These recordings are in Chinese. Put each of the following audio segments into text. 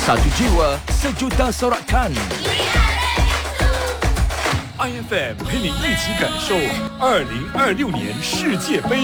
Satu jiwa, sejuta sorakan. IFM 陪你一起感受2026年世界杯。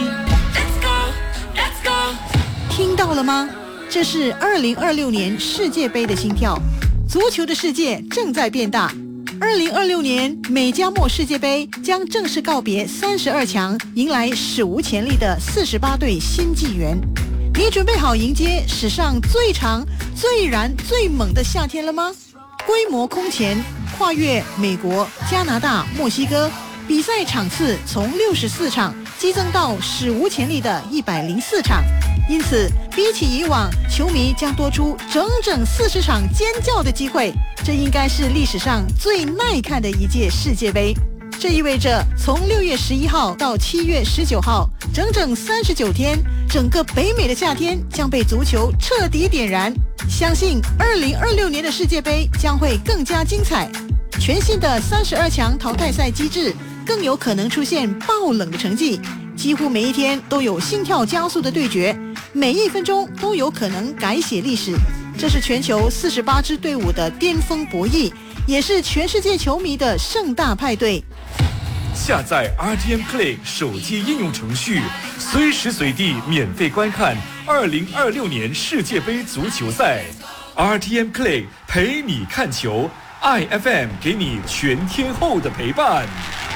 听到了吗？这是2026年世界杯的心跳。足球的世界正在变大。2026年美加墨世界杯将正式告别32强，迎来史无前例的48队新纪元。你准备好迎接史上最长、最燃、最猛的夏天了吗？规模空前，跨越美国、加拿大、墨西哥，比赛场次从64场激增到史无前例的104场。因此，比起以往，球迷将多出整40场尖叫的机会。这应该是历史上最耐看的一届世界杯。这意味着从6月11号到7月19号，整39天，整个北美的夏天将被足球彻底点燃。相信2026年的世界杯将会更加精彩。全新的32强淘汰赛机制更有可能出现爆冷的成绩，几乎每一天都有心跳加速的对决，每1分钟都有可能改写历史。这是全球48支队伍的巅峰博弈，也是全世界球迷的盛大派对。 下载 RTM Play 手机应用程序，随时随地免费观看2026年世界杯足球赛。RTM Play 陪你看球， IFM 给你全天候的陪伴。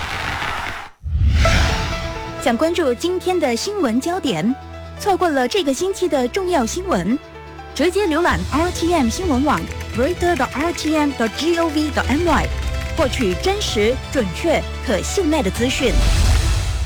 想关注今天的新闻焦点，错过了这个星期的重要新闻，直接浏览 RTM 新闻网 reader.rtm.gov.my， 获取真实、准确、可信赖的资讯。